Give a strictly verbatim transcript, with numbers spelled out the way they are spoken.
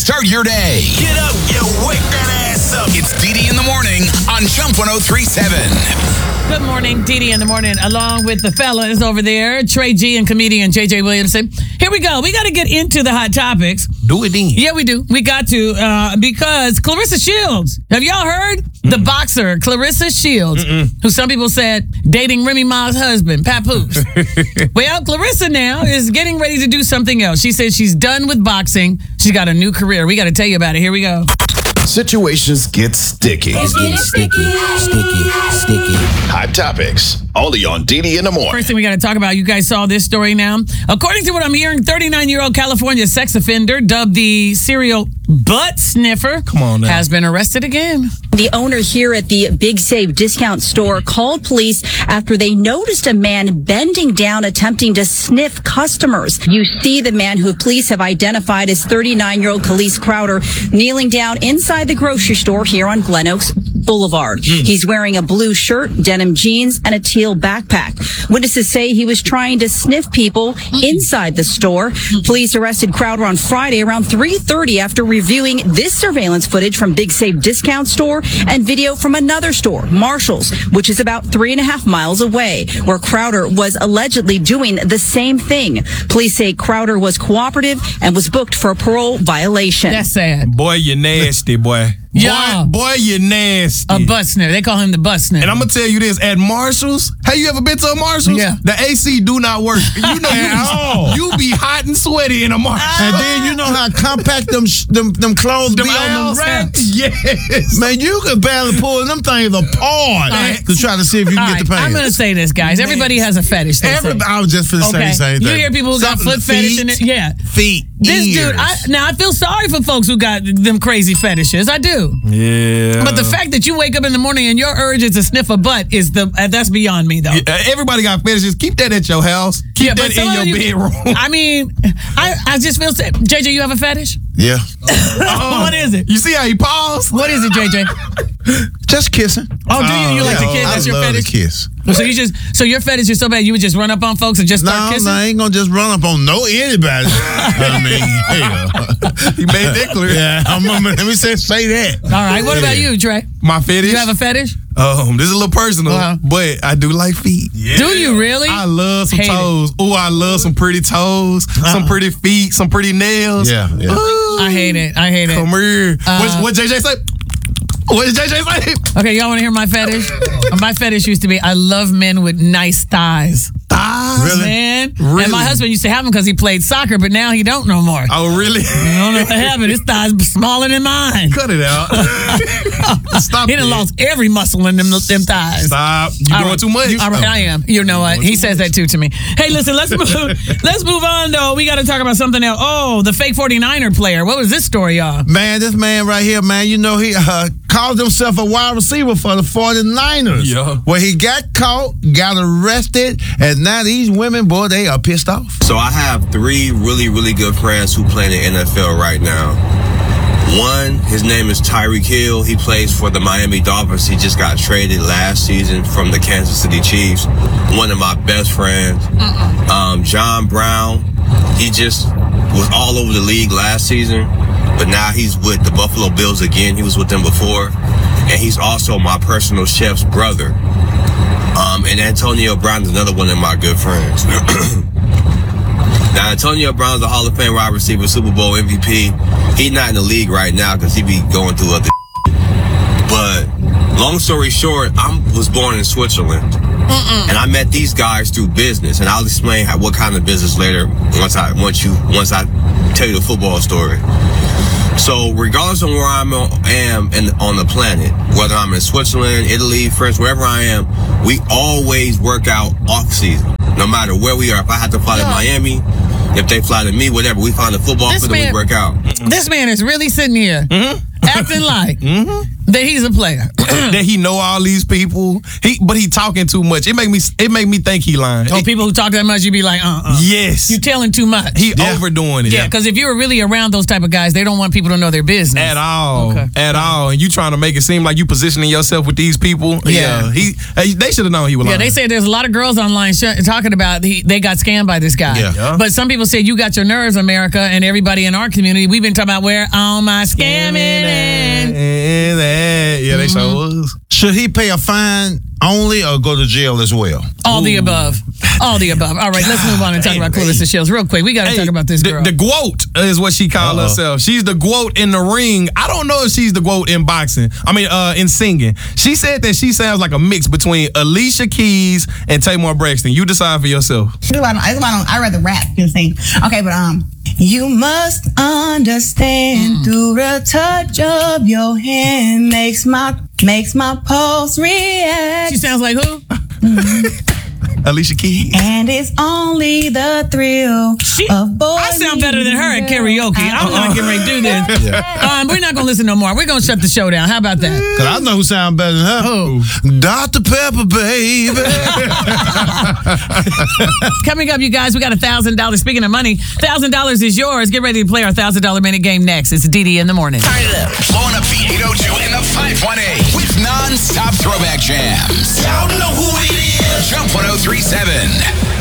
start your day. Get up, you wake that ass up. It's D D in the morning on Jump one oh three point seven. Good morning, D D in the morning, along with the fellas over there, Trey G and comedian J J Williamson. Here we go. We got to get into the hot topics. Do it then. Yeah, we do. We got to uh, because Clarissa Shields. Have y'all heard? Mm-mm. The boxer, Clarissa Shields, Mm-mm. who some people said dating Remy Ma's husband, Papoose. Well, Clarissa now is getting ready to do something else. She says she's done with boxing. She's got a new career. We got to tell you about it. Here we go. Situations get sticky. It's getting sticky, sticky, sticky. Hot topics, only on D D in the morning. First thing we got to talk about, you guys saw this story now. According to what I'm hearing, thirty-nine-year-old California sex offender, dubbed the serial butt sniffer, Come on now. has been arrested again. The owner here at the Big Save discount store called police after they noticed a man bending down attempting to sniff customers. You see the man who police have identified as thirty-nine-year-old Khalees Crowder kneeling down inside the grocery store here on Glen Oaks Boulevard. Mm. He's wearing a blue shirt, denim jeans, and a teal backpack. Witnesses say he was trying to sniff people inside the store. Police arrested Crowder on Friday around three thirty after reviewing this surveillance footage from Big Save discount store and video from another store, Marshall's, which is about three and a half miles away, where Crowder was allegedly doing the same thing. Police say Crowder was cooperative and was booked for a parole violation. That's sad. Boy, you nasty, boy. Yeah. Boy, boy, you nasty. A butt sniffer. They call him the butt sniffer. And I'm going to tell you this, at Marshall's, have you ever been to a Marshall's? Yeah. The A C do not work. You know, you, Oh. you be hot and sweaty in a Marshall's. And then you know how compact them sh- them, them clothes Them be on aisles? them racks? Yes. Man, you could barely pull them things apart right. to try to see if you can All get the right, pants. I'm going to say this, guys. Everybody has a fetish. they say. Everybody, I was just finna say Okay. the same You thing. hear people who got Something- foot fetish in feet, it? Yeah. Feet, This ears. dude, I, now I feel sorry for folks who got them crazy fetishes. I do. Yeah. But the fact that you wake up in the morning and your urge is to sniff a butt is the uh, that's beyond me, though. Yeah, everybody got fetishes. Keep that at your house. Keep Yeah, but that some in of your you- bedroom. I mean, I, I just feel sad. J J, you have a fetish? Yeah. What is it? You see how he paused? What is it, J J? Just kissing. Oh, do you? You like to Yeah, kiss? I That's your love fetish? to kiss. So you just so your fetish is so bad you would just run up on folks and just start No, kissing? no, I ain't gonna just run up on no anybody. I mean, hell. He made that clear. Yeah, I'm, I'm, let me say, say that. All right. What about you, Trey? My fetish? You have a fetish? Um, this is a little personal, Uh-huh. but I do like feet. Do you really? I love some Hate it. toes. Oh, I love some pretty toes, some pretty feet, some pretty nails. Yeah, yeah. Ooh. I hate it. I hate it. Come here. Uh, what, what J J say? What did J J say? Okay, y'all want to hear my fetish? My fetish used to be I love men with nice thighs. Thighs? Really? Man. Really? And my husband used to have them because he played soccer, but now he don't no more. Oh, really? I don't know what happened. His thighs smaller than mine. Cut it out. Stop He done it. lost every muscle in them, them thighs. Stop. You All doing right. too much. All right, I am. You know what? He says that too to me. Hey, listen, let's move let's move on though. We got to talk about something else. Oh, the fake forty-niner player. What was this story, y'all? Man, this man right here, man, you know, he uh, called himself a wide receiver for the forty-niners. Yeah. Well, he got caught, got arrested, and now these women, boy, they are pissed off. So I have three really, really good friends who play in the N F L right now. One, his name is Tyreek Hill. He plays for the Miami Dolphins. He just got traded last season from the Kansas City Chiefs. One of my best friends, um, John Brown. He just was all over the league last season, but now he's with the Buffalo Bills again. He was with them before, and he's also my personal chef's brother. Um, and Antonio Brown is another one of my good friends. Now, Antonio Brown's a Hall of Fame wide receiver, Super Bowl M V P. He's not in the league right now because he be going through other But long story short, I was born in Switzerland. Mm-mm. And I met these guys through business. And I'll explain how, what kind of business later once I once you once I tell you the football story. So regardless of where I am in, on the planet, whether I'm in Switzerland, Italy, France, wherever I am, we always work out off season. No matter where we are. If I have to fly to Miami, if they fly to me, whatever, we find a football This field and man- we work out. This man is really sitting here. Mm-hmm. acting like Mm-hmm. that he's a player. That he know all these people. He, but he talking too much. It make me, it make me think he lying. Oh, people who talk that much, you be like, uh, uh Yes, you telling too much. he overdoing it. Yeah, because if you were really around those type of guys, they don't want people to know their business At all, Okay. at all, and you trying to make it seem like you positioning yourself with these people. Yeah. he, hey, they should have known he was Yeah, lying. they say there's a lot of girls online sh- talking about he, they got scammed by this guy. Yeah. Yeah. But some people say you got your nerves, America, and everybody in our community. We've been talking about where all my scamming and And that, yeah, they sure was. Should he pay a fine only or go to jail as well? all the above. All the above. All right, let's move on and talk about Clarissa Shields real quick. We got to Hey, talk about this the, girl. The GWOAT is what she called Uh-oh. herself. She's the GWOAT in the ring. I don't know if she's the GWOAT in boxing. I mean, uh, in singing. She said that she sounds like a mix between Alicia Keys and Tamar Braxton. You decide for yourself. That's why I don't, that's why I don't, I'd rather rap than sing. Okay, but um, you must understand through the touch of your hand makes my makes my pulse react. she sounds like who? Alicia Keys. And it's only the thrill She, of boy. I sound better than her at karaoke. I'm not getting ready to do this. Um, we're not going to listen no more. We're going to shut the show down. How about that? Because I know who sound better than her. Who? Doctor Pepper, baby. Coming up, you guys, we got a thousand dollars. Speaking of money, thousand dollars is yours. Get ready to play our thousand dollar minute game next. It's D D in the morning. Turn it up. Blowing up the eight oh two and the five one eight with non-stop throwback jams. Y'all know who it is. Jump one oh three seven.